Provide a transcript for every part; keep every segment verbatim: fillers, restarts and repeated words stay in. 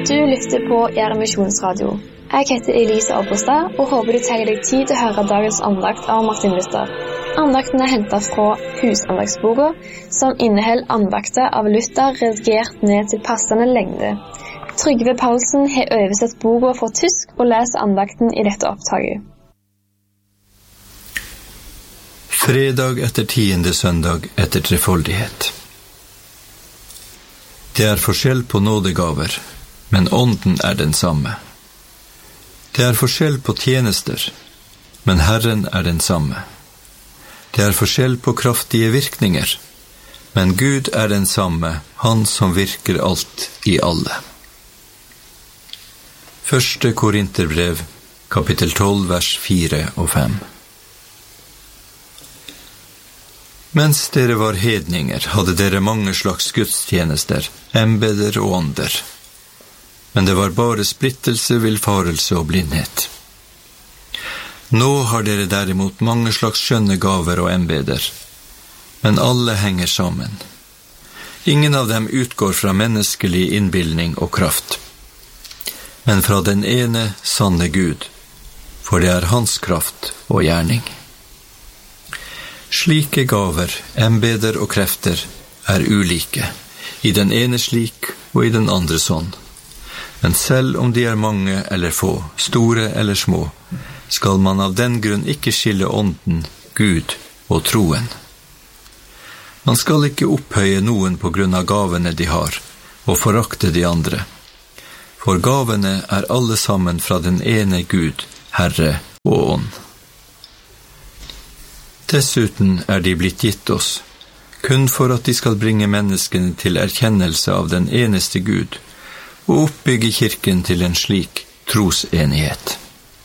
Du lytter på Gjerde Misjonsradio. Jeg heter Elise Oppestad og håper du tar deg tid til å høre dagens andakt av Martin Luther. Andakten er hentet fra Husandagsboka, som inneholder andakter av Luther redigert ned til passende lengde. Trygve Paulsen har oversett boka fra tysk og leser andakten i dette opptaket. Fredag etter tiende søndag etter trefoldighet. Det er forskjell på nådegaver, men ånden er den samme. Det er forskjell på tjenester, men Herren er den samme. Det er forskjell på kraftige virkninger, men Gud er den samme, han som virker alt i alle. Første Korinterbrev, kapittel tolv, vers fire og fem. Mens dere var hedninger, hadde dere mange slags gudstjenester, embeder og ånder. Men det var bare splittelse, villfarelse og blindhet. Nå har dere derimot mange slags skjønne gaver og embeder, men alle henger sammen. Ingen av dem utgår fra menneskelig innbildning og kraft, men fra den ene sanne Gud, for det er hans kraft og gjerning. Slike gaver, embeder og krefter er ulike, i den ene slik og i den andre sånn. Men selv om de er mange eller få, store eller små, skal man av den grunn ikke skille ånden, Gud og troen. Man skal ikke opphøye noen på grunn av gavene de har, og forakte de andre. For gavene er alle sammen fra den ene Gud, Herre og ånd. Dessuten er de blitt gitt oss, kun for at de skal bringe menneskene til erkjennelse av den eneste Gud, og oppbygge kirken til en slik trosenighet.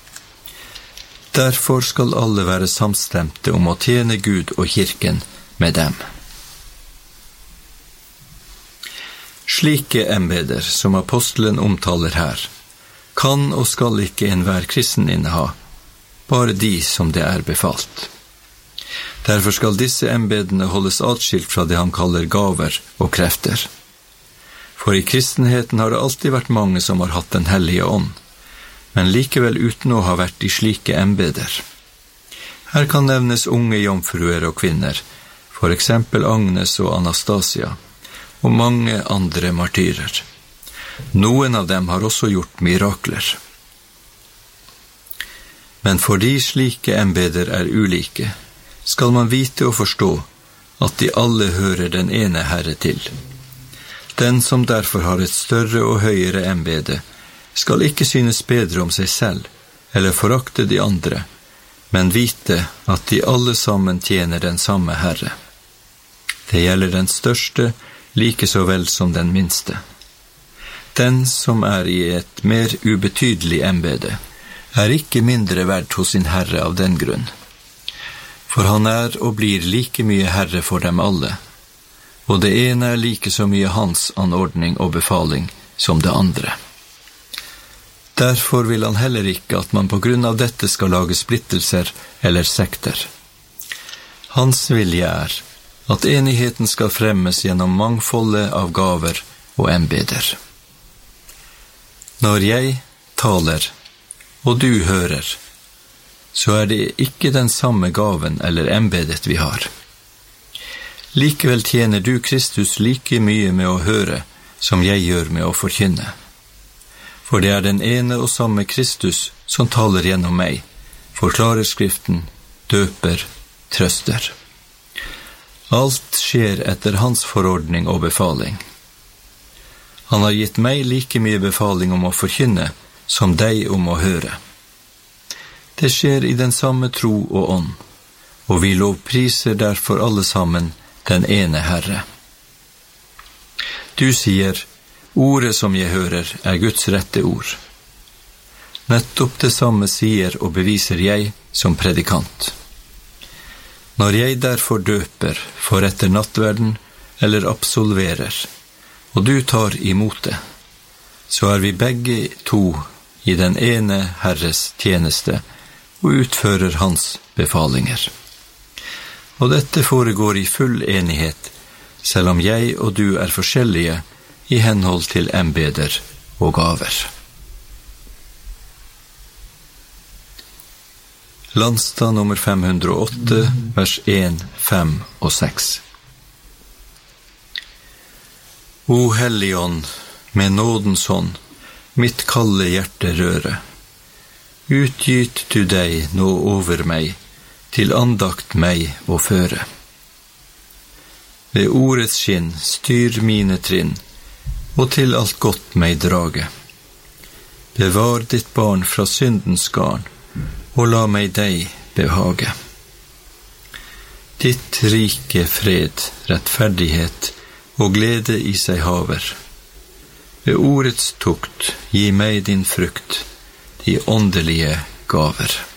Derfor skal alle være samstemte om å tjene Gud og kirken med dem. Slike embeder som apostelen omtaler her, kan og skal ikke enhver kristen inneha, bare de som det er befalt. Derfor skal disse embedene holdes atskilt fra det han kaller gaver og krefter. For i kristenheten har det alltid vært mange som har hatt den hellige ånd, men likevel uten å ha vært i slike embeder. Her kan nevnes unge jomfruer og kvinner, for eksempel Agnes og Anastasia, og mange andre martyrer. Noen av dem har også gjort mirakler. Men fordi slike embeder er ulike, skal man vite og forstå at de alle hører den ene Herre til. Den som derfor har et større og høyere embede, skal ikke synes bedre om seg selv, eller forakte de andre, men vite at de alle sammen tjener den samme Herre. Det gjelder den største, like så vel som den minste. Den som er i et mer ubetydelig embede, er ikke mindre verdt hos sin Herre av den grunn. For han er og blir like mye Herre for dem alle, og det ene er like så mye hans anordning og befaling som det andre. Derfor vil han heller ikke at man på grunn av dette skal lage splittelser eller sekter. Hans vilje er at enigheten skal fremmes gjennom mangfoldet av gaver og embeder. Når jeg taler, og du hører, så er det ikke den samme gaven eller embedet vi har. Likevel tjener du Kristus like mye med å høre som jeg gjør med å forkynne. For det er den ene og samme Kristus som taler gjennom meg, forklarer Skriften, døper, trøster. Alt skjer etter hans forordning og befaling. Han har gitt meg like mye befaling om å forkynne som deg om å høre. Det skjer i den samme tro og ånd, og vi lovpriser derfor alle sammen den ene Herre. Du sier, ordet som jeg hører er Guds rette ord. Nettopp det samme sier og beviser jeg som predikant. Når jeg derfor døper, for etter nattverden eller absolverer, og du tar imot det, så er vi begge to i den ene Herres tjeneste, og utfører hans befalinger. Og dette foregår i full enighet, selv om jeg og du er forskjellige i henhold til embeder og gaver. Landstad nummer fem hundre og åtte, vers en, fem og seks. O Helligånd, med nådens hånd, mitt kalde hjerte røre. Utgyt du deg nå over meg, til andakt meg og føre. Ved ordets skinn styr mine trinn, og til alt godt meg drage. Bevar ditt barn fra syndens garn, og la meg deg behage. Ditt rike fred, rettferdighet og glede i seg haver. Ved ordets tukt gi meg din frukt, de åndelige gaver.